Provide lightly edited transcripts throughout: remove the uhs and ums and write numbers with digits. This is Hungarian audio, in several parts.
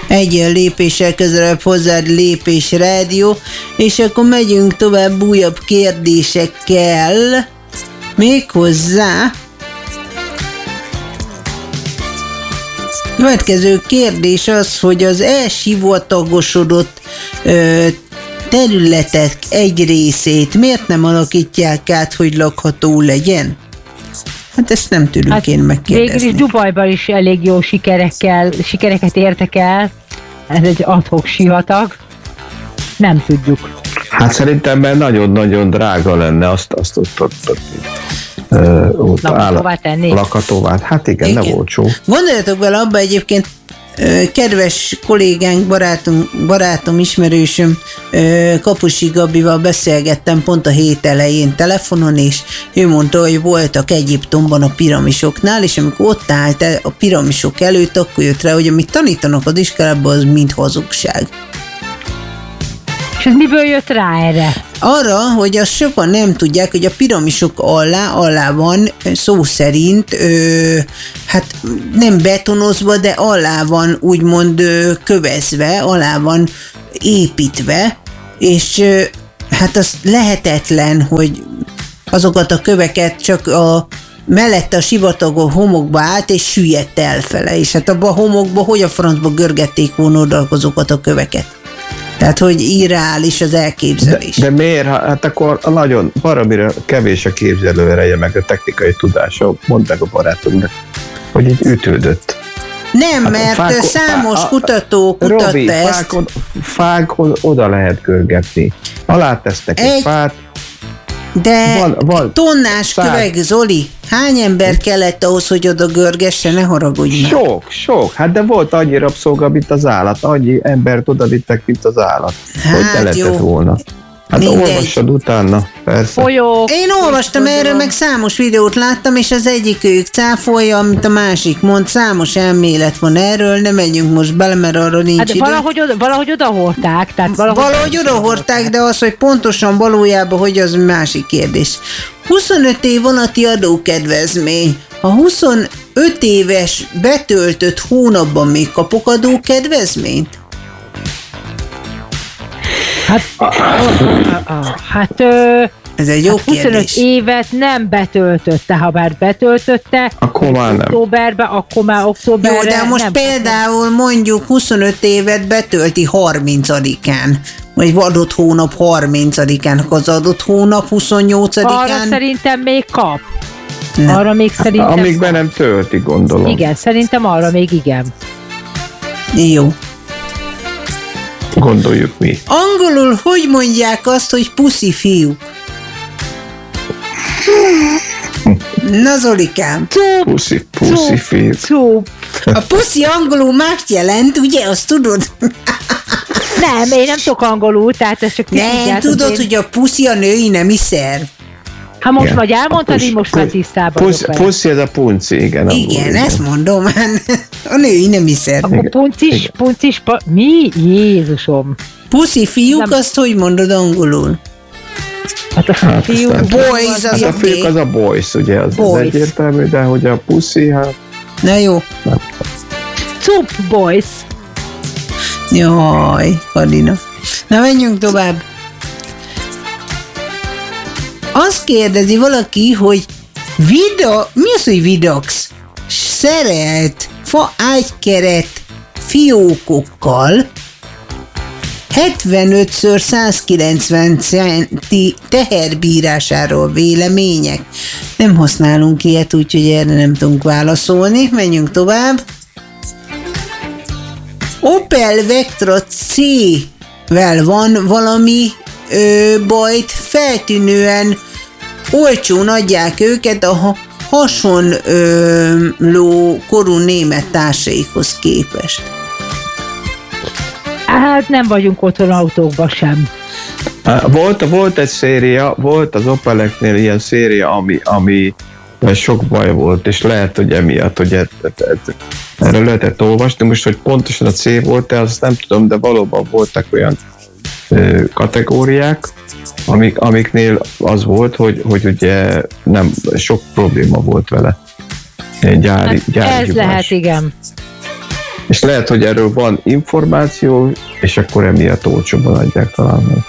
Egy lépéssel közelebb hozzád Lépés Rádió, és akkor megyünk tovább újabb kérdésekkel, méghozzá következő kérdés az, hogy az elsivatagosodott területek egy részét miért nem alakítják át, hogy lakható legyen? Hát ezt nem tudjuk én megkérdezni. Végül is Dubajban is elég jó sikereket értek el. Ez egy ad-hoc sivatag. Nem tudjuk. Hát szerintem nagyon-nagyon drága lenne azt lakhatóvá tenni. Lakhatóvá. Hát igen, nem olcsó. Gondoljatok bele abba egyébként, kedves kollégánk, barátom, ismerősöm, Kapusi Gabival beszélgettem pont a hét elején telefonon, és ő mondta, hogy voltak Egyiptomban a piramisoknál, és amikor ott állt a piramisok előtt, akkor jött rá, hogy amit tanítanak az iskolában, az mind hazugság. És ez miből jött rá erre? Arra, hogy azt sokan nem tudják, hogy a piramisok alá van szó szerint, hát nem betonozva, de alá van úgymond kövezve, alá van építve, és hát az lehetetlen, hogy azokat a köveket csak mellette a sivatagok homokba állt, és süllyedt elfele, és hát abban a homokba hogy a francba görgették volna oda azokat a köveket. Tehát, hogy irreális az elképzelés. De miért? Hát akkor nagyon baromira kevés a képzelőereje, meg a technikai tudása. Mondd meg a barátomnak, hogy így ütődött. Nem, hát mert számos kutató kutatta Robi, ezt. fákon oda lehet görgetni. Alá tesznek egy fát. De van tonnás kövek, Zoli. Hány ember kellett ahhoz, hogy oda görgesse? Ne haragudj meg. Sok. Hát de volt annyi rabszolga, mint az állat. Annyi embert odavittek, mint az állat. Hát hogy te lehetett volna. Hát olvassad utána, persze. Folyók. Én olvastam erről, meg számos videót láttam, és az egyik ők cáfolja, amit a másik mond. Számos elmélet van erről, nem megyünk most bele, mert arra nincs hát idő. Valahogy odahordták. Valahogy odahordták, de az, hogy pontosan valójában, hogy az másik kérdés. 25 év alatti adókedvezmény. A 25 éves betöltött hónapban még kapok adókedvezményt? Ez egy jó 25 kérdés. évet nem betöltötte, ha bár betöltötte, akkor már nem. Októberben, akkor már októberben. Jó, de most például mondjuk 25 évet betölti 30-án, vagy adott hónap 30-án, az adott hónap 28-án. Arra szerintem még kap. Nem. Arra még szerintem amíg be nem tölti, gondolom. Igen, szerintem arra még igen. Jó. Gondoljuk mi. Angolul hogy mondják azt, hogy puszi fiúk? Na Zolikám. Puszi fiúk. A puszi angolul más jelent, ugye? Azt tudod? Nem, én nem tudok angolul, tehát ez csak nem, tudod, hogy a puszi a női nemi szerv. Ha most vagy elmondtad, én most már tisztában vagyok. Puszi, ez a punci, igen. Igen, ezt mondom, a női nemi szerv. Akkor puncis, mi? Jézusom. Puszi fiúk, azt hogy mondod angolul? Hát a fiúk. Boys, az a fiúk az a boys, ugye, az egyértelmű, de hogy a puszi, hát... Na jó. Cup boys. Jaj, Kadina. Na menjünk tovább. Azt kérdezi valaki, hogy mi az, hogy vidax? Szerelt fa ágykeret fiókokkal 75x190 centi teherbírásáról vélemények. Nem használunk ilyet, úgyhogy erre nem tudunk válaszolni. Menjünk tovább. Opel Vectra C-vel van valami bajt, feltűnően olcsón adják őket a hasonló korú német társaikhoz képest. Hát nem vagyunk otthon autókban sem. Volt egy széria, volt az Opeleknél ilyen széria, ami sok baj volt, és lehet, hogy emiatt, hogy erről lehetett olvasni, most, hogy pontosan a C volt-e, azt nem tudom, de valóban voltak olyan kategóriák, amiknél az volt, hogy ugye nem sok probléma volt vele. Gyári ez gyubás. lehet, igen. És lehet, hogy erről van információ, és akkor emiatt olcsóban adják talán meg.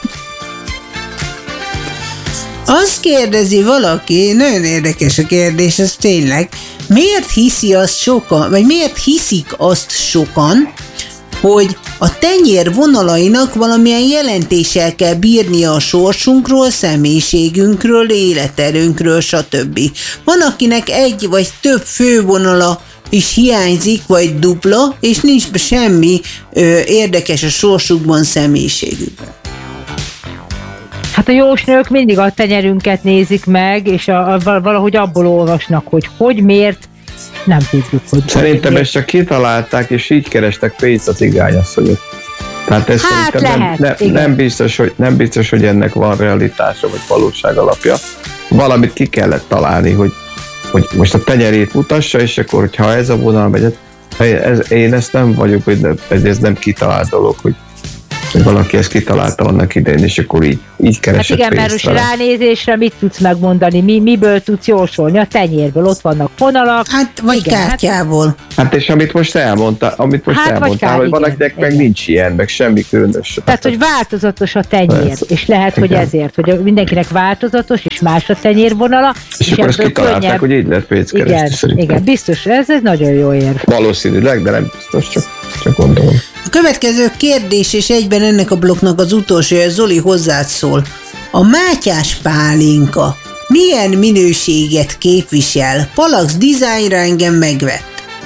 Azt kérdezi valaki, nagyon érdekes a kérdés, ez tényleg, miért hiszi azt sokan, vagy miért hiszik azt sokan, hogy a tenyér vonalainak valamilyen jelentéssel kell bírnia a sorsunkról, személyiségünkről, életerőnkről, stb. Van, akinek egy vagy több fővonala is hiányzik, vagy dupla, és nincs semmi érdekes a sorsukban, személyiségükben. Hát a jósnők mindig a tenyerünket nézik meg, és valahogy abból olvasnak, hogy miért, nem tudjuk, hogy... Szerintem ezt csak kitalálták, és így kerestek pénzt a cigányasszonyok. Tehát ez hát szerintem nem biztos, hogy ennek van realitása, vagy valóság alapja. Valamit ki kellett találni, hogy most a tenyerét mutassa, és akkor, hogyha ez a vonal megy, én ezt nem vagyok, hogy ez nem kitalált dolog, hogy valaki ezt kitalálta annak idején, és akkor így keresett hát igen, mert most ránézésre mit tudsz megmondani? Miből tudsz jósolni? A tenyérből, ott vannak vonalak. Hát, vagy igen, kártyából. Hát és amit most elmondtál, hogy valakinek meg nincs ilyen, meg semmi különös. Tehát, hogy változatos a tenyér, és lehet, hogy ezért, hogy mindenkinek változatos, és más a tenyérvonala. És akkor ezt kitalálták, hogy így lehet pénzt keresni szerintem. Igen, biztos, ez nagyon jó érv. Valószínűleg, de nem biztos, csak gondolom. A következő kérdés, és egyben ennek a blokknak az utolsó, Zoli hozzád szól. A Mátyás pálinka milyen minőséget képvisel? Palax dizájnra engem megvett.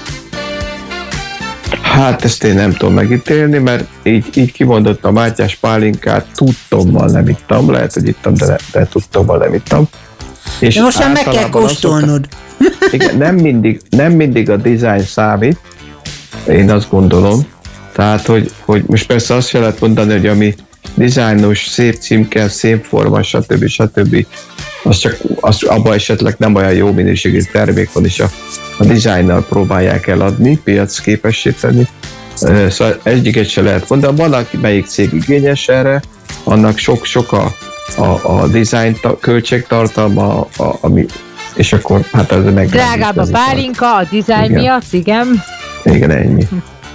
Hát ezt én nem tudom megítélni, mert így kimondott a Mátyás pálinkát, tudtommal nem ittam, lehet, hogy ittam, de tudtommal nem ittam. És de most már meg kell kóstolnod. Igen, nem mindig a dizájn számít, én azt gondolom. Tehát, hogy most persze azt se lehet mondani, hogy ami dizájnos, szép címke, szép forma, stb. Az abban esetleg nem olyan jó minőségű termék van, és a dizájnnal próbálják eladni, piacképessé tenni. Szóval egyiket se lehet mondani. Van, aki melyik cég igényes erre, annak sok a dizájn költségtartalma, ami, és akkor hát ez meg... Drágább a pálinka, a dizájn miatt, igen. Igen, ennyi.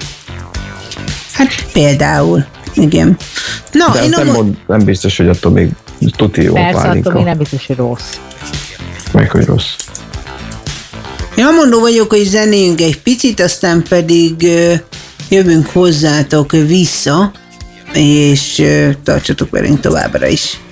Hát például, igen. Na, de én nem biztos, hogy attól még tuti jó persze, pálinka. attól még nem biztos, hogy rossz. Meg, hogy rossz. Én mondó vagyok, hogy zenéljünk egy picit, aztán pedig jövünk hozzátok vissza, és tartsatok velünk továbbra is.